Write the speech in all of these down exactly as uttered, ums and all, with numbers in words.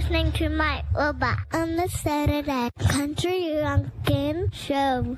listening to Mike Wilbur on the Saturday Country Bumpkin Show.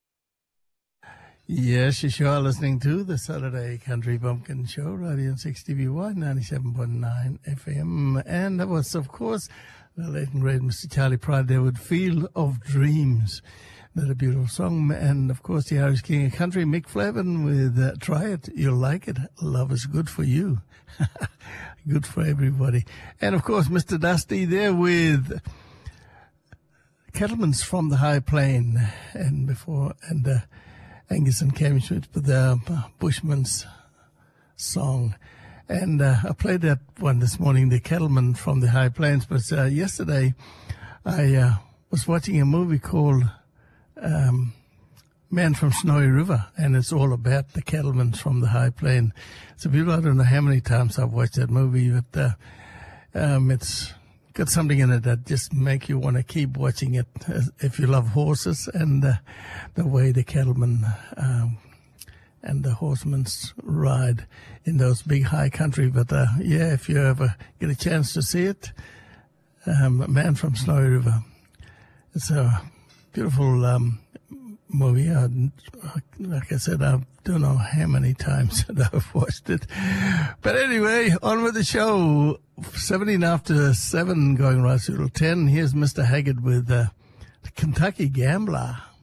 Yes, you sure are listening to the Saturday Country Bumpkin Show, Radio six D B Y, ninety-seven point nine F M. And that was, of course, the late and great Mister Charlie Pride there with Field of Dreams. Another beautiful song. And, of course, the Irish King of Country, Mick Flavin, with uh, Try It, You'll Like It, Love is Good for You. Good for everybody. And, of course, Mister Dusty there with Cattlemen's from the High Plain. And before, and uh, Angus and Cam Schmidt with the uh, Bushman's song. And uh, I played that one this morning, the Cattlemen from the High Plains. But uh, yesterday I uh, was watching a movie called um, Man from Snowy River, and it's all about the cattlemen from the High Plain. So people, I don't know how many times I've watched that movie, but uh, um, it's got something in it that just make you want to keep watching it if you love horses and uh, the way the cattlemen um, and the horsemen ride in those big high country. But uh, yeah, if you ever get a chance to see it, um, Man from Snowy River, it's a beautiful um, movie. I, like I said, I don't know how many times that I've watched it. But anyway, on with the show. seventeen after seven, going right through till ten. Here's Mister Haggard with uh, the Kentucky Gambler.